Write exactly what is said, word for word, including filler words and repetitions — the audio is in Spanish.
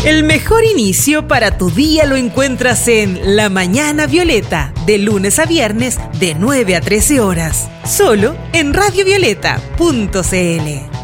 El mejor inicio para tu día lo encuentras en La Mañana Violeta, de lunes a viernes de nueve a trece horas, solo en radio violeta punto c l.